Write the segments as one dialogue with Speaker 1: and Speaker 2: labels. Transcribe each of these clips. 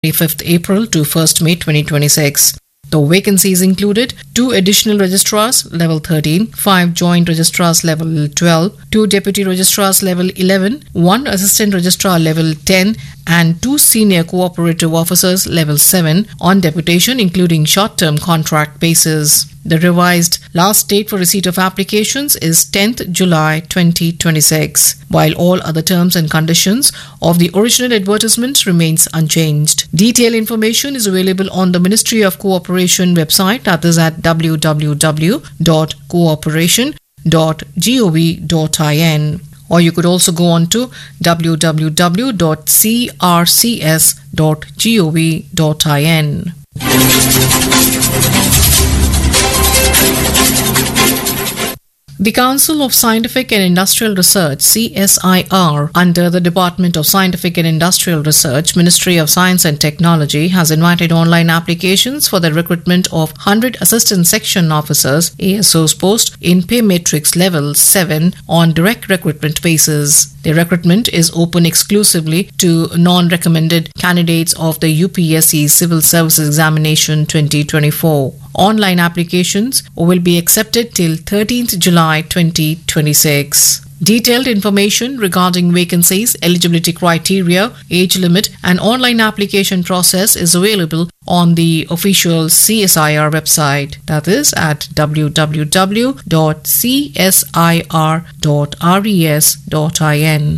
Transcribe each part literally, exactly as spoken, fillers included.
Speaker 1: twenty-fifth April to first May twenty twenty-six. The vacancies included two additional registrars level thirteen, five joint registrars level twelve, two deputy registrars level eleven, one assistant registrar level ten and two senior cooperative officers level seven on deputation, including short-term contract basis. The revised last date for receipt of applications is tenth July twenty twenty-six, while all other terms and conditions of the original advertisement remains unchanged. Detailed information is available on the Ministry of Cooperation website, that is at w w w dot cooperation dot gov dot in. Or you could also go on to w w w dot c r c s dot gov dot in. The Council of Scientific and Industrial Research, C S I R, under the Department of Scientific and Industrial Research, Ministry of Science and Technology, has invited online applications for the recruitment of one hundred Assistant Section Officers, A S Os post in pay matrix level seven on direct recruitment basis. The recruitment is open exclusively to non-recommended candidates of the U P S C Civil Services Examination twenty twenty-four. Online applications will be accepted till thirteenth July twenty twenty-six. Detailed information regarding vacancies, eligibility criteria, age limit and online application process is available on the official C S I R website, that is at w w w dot c s i r dot res dot in.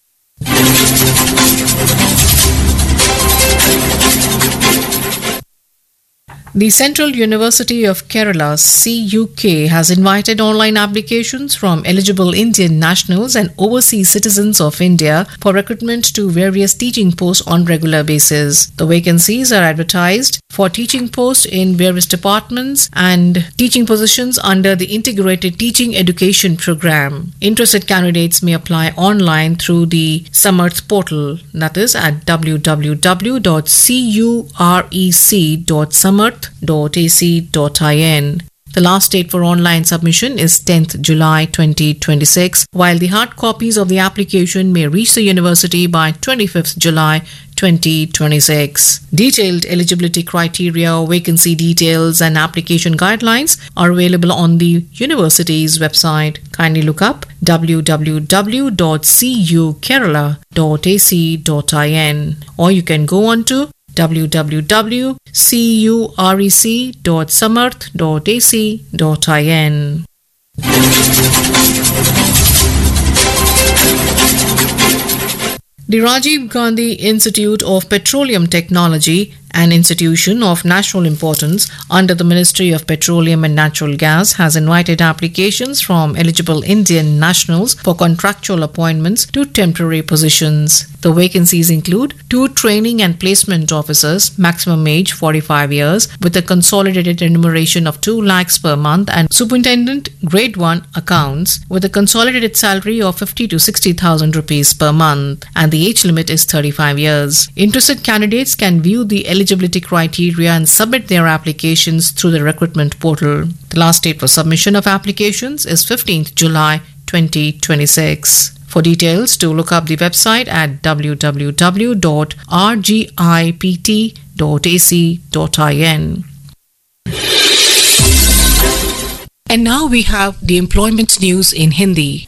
Speaker 1: The Central University of Kerala, C U K, has invited online applications from eligible Indian nationals and overseas citizens of India for recruitment to various teaching posts on regular basis. The vacancies are advertised for teaching posts in various departments and teaching positions under the Integrated Teaching Education Program. Interested candidates may apply online through the Samarth portal, that is at w w w dot curec dot samarth dot a c dot in. The last date for online submission is tenth July twenty twenty-six, while the hard copies of the application may reach the university by twenty-fifth July twenty twenty-six. Detailed eligibility criteria, vacancy details and application guidelines are available on the university's website. Kindly look up w w w dot c u kerala dot a c dot in, or you can go on to w w w dot curec dot samarth dot a c dot in. The Rajiv Gandhi Institute of Petroleum Technology, an institution of national importance under the Ministry of Petroleum and Natural Gas, has invited applications from eligible Indian nationals for contractual appointments to temporary positions. The vacancies include two training and placement officers, maximum age forty-five years, with a consolidated remuneration of two lakhs per month, and superintendent grade one accounts with a consolidated salary of fifty to sixty thousand rupees per month, and the age limit is thirty-five years. Interested candidates can view the eligibility criteria and submit their applications through the recruitment portal. The last date for submission of applications is fifteenth July twenty twenty-six. For details, to look up the website at w w w dot r g i p t dot a c dot in. And now we have the employment news in Hindi.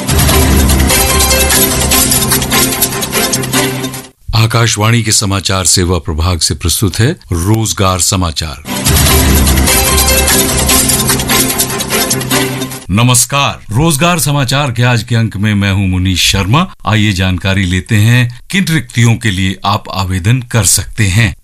Speaker 2: Akashvani के समाचार सेवा प्रभाग से प्रस्तुत है रोजगार समाचार। नमस्कार, रोजगार समाचार के आज के अंक में मैं हूं मुनीश शर्मा। आइए जानकारी लेते हैं किन रिक्तियों के लिए आप आवेदन कर सकते हैं।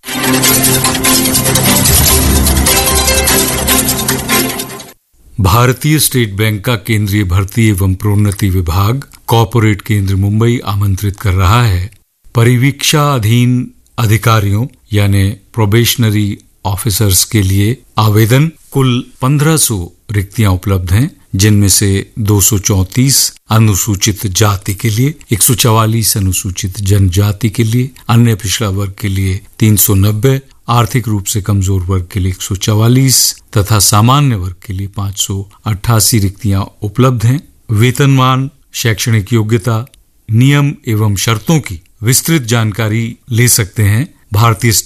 Speaker 2: भारतीय स्टेट बैंक का केंद्रीय भर्ती एवं प्रोन्नति विभाग कॉर्पोरेट केंद्र मुंबई आमंत्रित कर रहा है। परिवीक्षाधीन अधिकारियों यानी प्रोबेशनरी ऑफिसर्स के लिए आवेदन कुल पंद्रह सौ रिक्तियां उपलब्ध हैं, जिनमें से दो सौ चौंतीस अनुसूचित जाति के लिए, एक सौ चवालीस अनुसूचित जनजाति के लिए, अन्य पिछड़ा वर्ग के लिए तीन सौ नब्बे, आर्थिक रूप से कमजोर वर्ग के लिए एक सौ चवालीस तथा सामान्य वर्ग के लिए पाँच सौ अट्ठासी रिक्तियां उपलब्ध हैं। वेतनमान, शैक्षणिक योग्यता, नियम एवं शर्तों की विस्तृत जानकारी ले सकते हैं भारतीय